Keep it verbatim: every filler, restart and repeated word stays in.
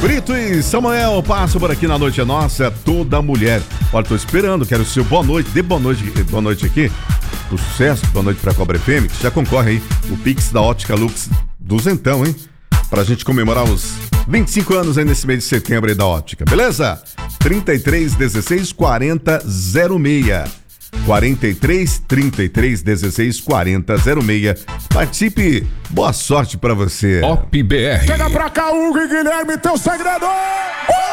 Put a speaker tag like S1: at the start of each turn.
S1: Brito e Samuel passam por aqui na Noite é Nossa, toda mulher. Olha, tô esperando, quero o seu boa noite, dê boa noite, boa noite aqui, pro sucesso, boa noite pra Cobra F M, que já concorre aí, o Pix da Ótica Lux duzentão, hein? Pra gente comemorar os vinte e cinco anos aí nesse mês de setembro aí da Ótica, beleza? trinta e três, dezesseis, quarenta, zero seis. quarenta e três, trinta e três, dezesseis, quarenta, zero seis. Participe, boa sorte pra você.
S2: Top B R.
S3: Chega pra cá, Hugo e Guilherme, teu segredo! Uh!